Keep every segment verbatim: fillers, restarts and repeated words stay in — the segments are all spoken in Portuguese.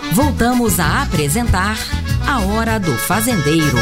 Voltamos a apresentar A Hora do Fazendeiro.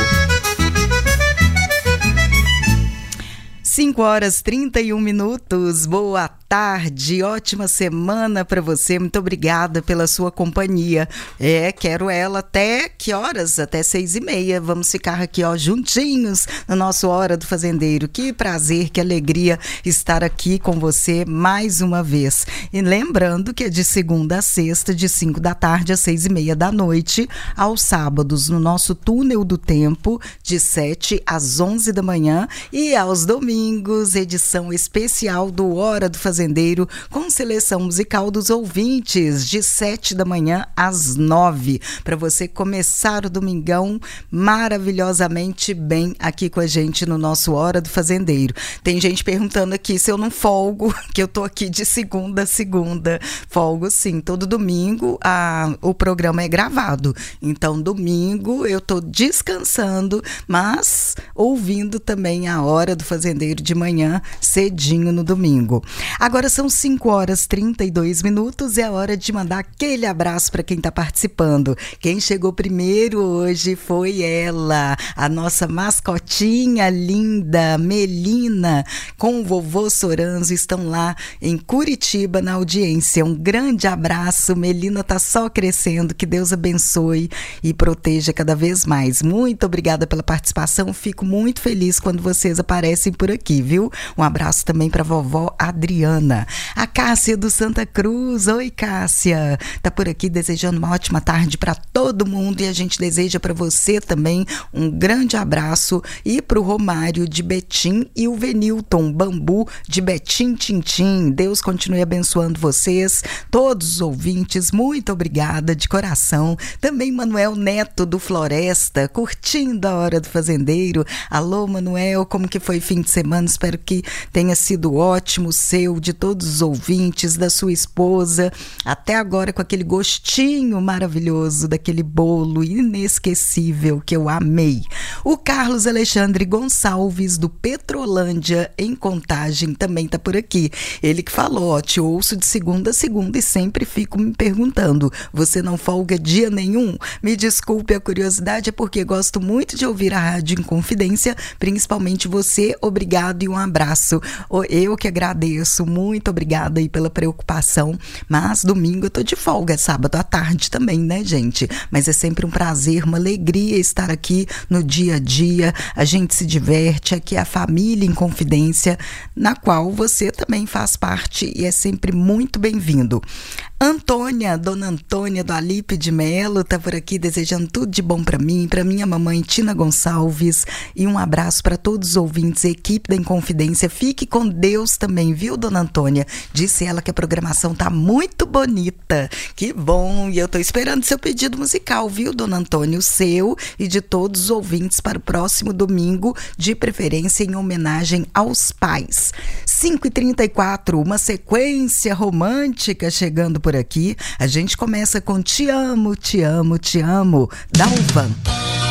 cinco horas e trinta e um minutos, boa tarde, ótima semana para você, muito obrigada pela sua companhia. É, quero ela até que horas? Até seis e meia, vamos ficar aqui ó, juntinhos no nosso Hora do Fazendeiro. Que prazer, que alegria estar aqui com você mais uma vez. E lembrando que é de segunda a sexta, de cinco da tarde às seis e meia da noite, aos sábados no nosso Túnel do Tempo, de sete às onze da manhã, e aos domingos, edição especial do Hora do Fazendeiro, com seleção musical dos ouvintes, de sete da manhã às nove, para você começar o domingão maravilhosamente bem aqui com a gente no nosso Hora do Fazendeiro. Tem gente perguntando aqui se eu não folgo, que eu tô aqui de segunda a segunda. Folgo sim, todo domingo a, o programa é gravado, então domingo eu tô descansando, mas ouvindo também a Hora do Fazendeiro de manhã, cedinho no domingo. Agora são cinco horas e trinta e dois minutos e é hora de mandar aquele abraço para quem está participando. Quem chegou primeiro hoje foi ela, a nossa mascotinha linda, Melina, com o vovô Soranzo, estão lá em Curitiba na audiência. Um grande abraço, Melina está só crescendo, que Deus abençoe e proteja cada vez mais. Muito obrigada pela participação, fico muito feliz quando vocês aparecem por aqui, viu? Um abraço também para a vovó Adriana. A Cássia do Santa Cruz. Oi, Cássia. Tá por aqui desejando uma ótima tarde para todo mundo e a gente deseja para você também um grande abraço e para o Romário de Betim e o Venilton Bambu de Betim Tintim. Deus continue abençoando vocês, todos os ouvintes. Muito obrigada de coração. Também Manuel Neto do Floresta, curtindo a Hora do Fazendeiro. Alô, Manuel, como que foi fim de semana? Espero que tenha sido ótimo, seu, de todos os ouvintes, da sua esposa, até agora com aquele gostinho maravilhoso daquele bolo inesquecível que eu amei. O Carlos Alexandre Gonçalves do Petrolândia, em Contagem, também está por aqui. Ele que falou, ó, te ouço de segunda a segunda e sempre fico me perguntando, você não folga dia nenhum? Me desculpe a curiosidade, é porque gosto muito de ouvir a Rádio Inconfidência, principalmente você, obrigado e um abraço. Eu que agradeço, muito obrigada aí pela preocupação, mas domingo eu tô de folga, sábado à tarde também, né, gente? Mas é sempre um prazer, uma alegria estar aqui no dia a dia, a gente se diverte, aqui é a Família em Confidência, na qual você também faz parte e é sempre muito bem-vindo. Antônia, dona Antônia do Alipe de Melo, tá por aqui desejando tudo de bom para mim, para minha mamãe Tina Gonçalves, e um abraço para todos os ouvintes, a equipe da Inconfidência. Fique com Deus também, viu, dona Antônia? Disse ela que a programação tá muito bonita. Que bom, e eu tô esperando seu pedido musical, viu, dona Antônia? O seu e de todos os ouvintes para o próximo domingo, de preferência em homenagem aos pais. cinco e trinta e quatro, uma sequência romântica chegando por aqui. A gente começa com Te Amo, Te Amo, Te Amo, Dalvan.